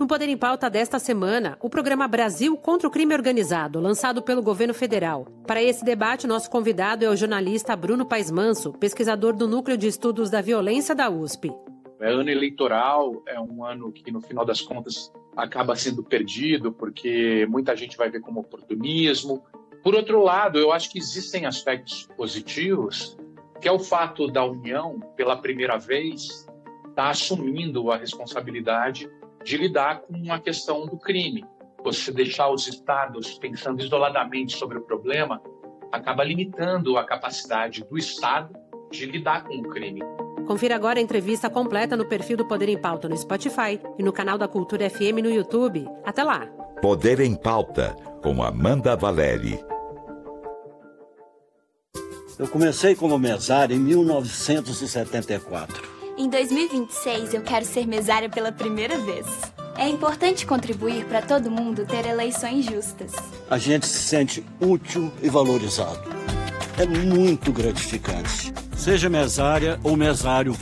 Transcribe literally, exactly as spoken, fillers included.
No Poder em Pauta desta semana, o programa Brasil contra o Crime Organizado, lançado pelo governo federal. Para esse debate, nosso convidado é o jornalista Bruno Paes Manso, pesquisador do Núcleo de Estudos da Violência da U S P. É ano eleitoral, é um ano que, no final das contas, acaba sendo perdido, porque muita gente vai ver como oportunismo. Por outro lado, eu acho que existem aspectos positivos, que é o fato da União, pela primeira vez, estar assumindo a responsabilidade de lidar com a questão do crime. Você deixar os estados pensando isoladamente sobre o problema acaba limitando a capacidade do Estado de lidar com o crime. Confira agora a entrevista completa no perfil do Poder em Pauta no Spotify e no canal da Cultura F M no YouTube. Até lá! Poder em Pauta, com Amanda Valeri. Eu comecei como mesário em mil novecentos e setenta e quatro. Em dois mil e vinte e seis, eu quero ser mesária pela primeira vez. É importante contribuir para todo mundo ter eleições justas. A gente se sente útil e valorizado. É muito gratificante. Seja mesária ou mesário,